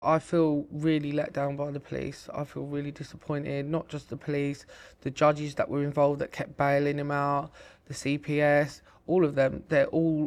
I feel really let down by the police. I feel really disappointed, not just the police, the judges that were involved that kept bailing him out, the CPS, all of them, they're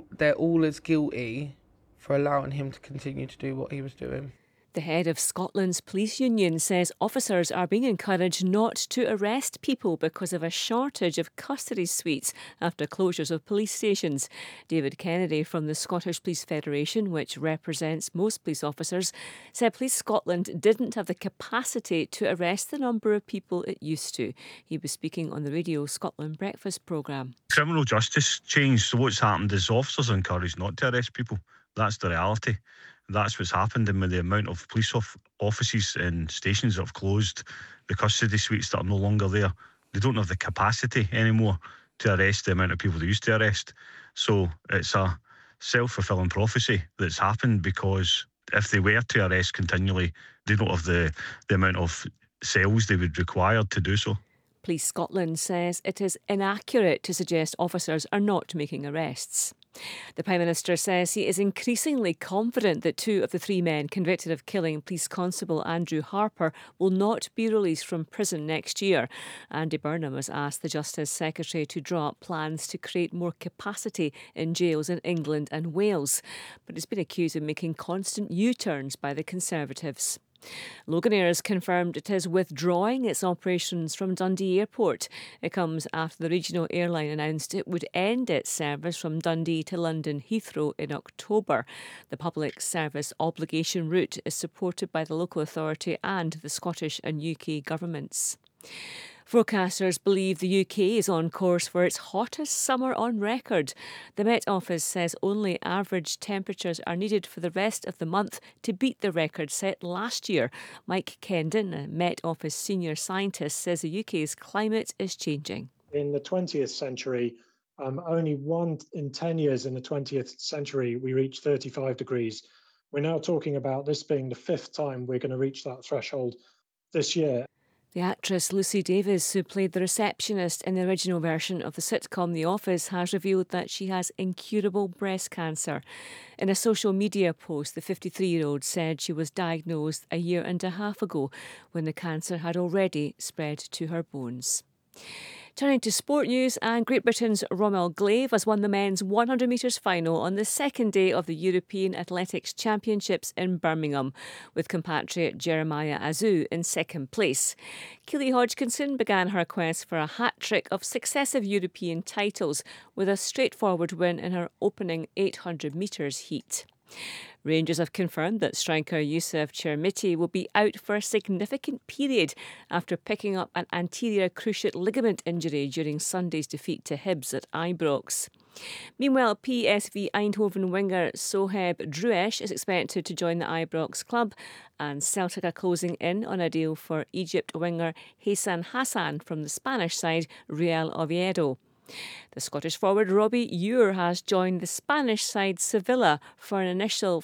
all as guilty for allowing him to continue to do what he was doing. The head of Scotland's police union says officers are being encouraged not to arrest people because of a shortage of custody suites after closures of police stations. David Kennedy from the Scottish Police Federation, which represents most police officers, said Police Scotland didn't have the capacity to arrest the number of people it used to. He was speaking on the Radio Scotland Breakfast programme. Criminal justice changed, so what's happened is officers are encouraged not to arrest people. That's the reality. That's what's happened, and with the amount of police offices and stations that have closed, the custody suites that are no longer there, they don't have the capacity anymore to arrest the amount of people they used to arrest. So it's a self-fulfilling prophecy that's happened, because if they were to arrest continually, they don't have the amount of cells they would require to do so. Police Scotland says it is inaccurate to suggest officers are not making arrests. The Prime Minister says he is increasingly confident that 2 of the 3 men convicted of killing Police Constable Andrew Harper will not be released from prison next year. Andy Burnham has asked the Justice Secretary to draw up plans to create more capacity in jails in England and Wales, but he's been accused of making constant U-turns by the Conservatives. Loganair has confirmed it is withdrawing its operations from Dundee Airport. It comes after the regional airline announced it would end its service from Dundee to London Heathrow in October. The public service obligation route is supported by the local authority and the Scottish and UK governments. Forecasters believe the UK is on course for its hottest summer on record. The Met Office says only average temperatures are needed for the rest of the month to beat the record set last year. Mike Kendon, a Met Office senior scientist, says the UK's climate is changing. In the 20th century, only 1 in 10 years in the 20th century, we reached 35 degrees. We're now talking about this being the 5th time we're going to reach that threshold this year. The actress Lucy Davis, who played the receptionist in the original version of the sitcom The Office, has revealed that she has incurable breast cancer. In a social media post, the 53-year-old said she was diagnosed a year and a half ago when the cancer had already spread to her bones. Turning to sport news, and Great Britain's Rommel Glaive has won the men's 100 metres final on the second day of the European Athletics Championships in Birmingham, with compatriot Jeremiah Azu in second place. Keely Hodgkinson began her quest for a hat-trick of successive European titles with a straightforward win in her opening 800 metres heat. Rangers have confirmed that striker Youssef Chermiti will be out for a significant period after picking up an anterior cruciate ligament injury during Sunday's defeat to Hibs at Ibrox. Meanwhile, PSV Eindhoven winger Soheb Druesh is expected to join the Ibrox club, and Celtic are closing in on a deal for Egypt winger Hassan Hassan from the Spanish side Real Oviedo. The Scottish forward Robbie Ure has joined the Spanish side Sevilla for an initial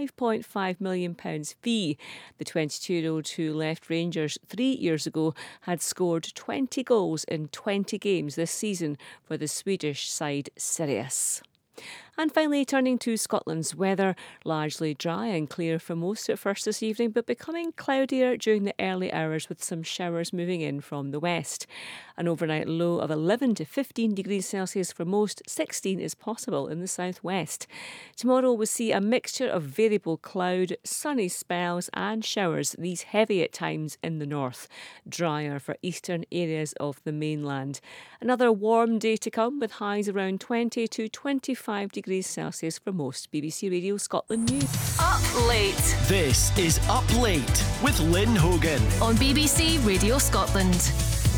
£5.5 million fee. The 22-year-old who left Rangers 3 years ago had scored 20 goals in 20 games this season for the Swedish side Sirius. And finally, turning to Scotland's weather, largely dry and clear for most at first this evening, but becoming cloudier during the early hours with some showers moving in from the west. An overnight low of 11 to 15 degrees Celsius for most, 16 is possible in the southwest. Tomorrow we'll see a mixture of variable cloud, sunny spells and showers, these heavy at times in the north. Drier for eastern areas of the mainland. Another warm day to come with highs around 20 to 25 degrees Celsius for most. BBC Radio Scotland News. Up Late. This is Up Late with Lynn Hogan on BBC Radio Scotland.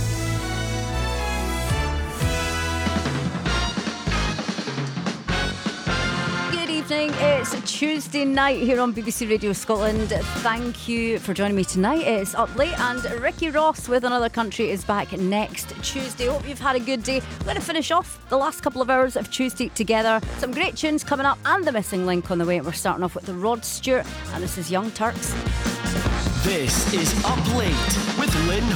It's Tuesday night here on BBC Radio Scotland. Thank you for joining me tonight. It's Up Late, and Ricky Ross with Another Country is back next Tuesday. Hope you've had a good day. We're going to finish off the last couple of hours of Tuesday together. Some great tunes coming up and The Missing Link on the way. We're starting off with the Rod Stewart, and this is Young Turks. This is Up Late with Lynn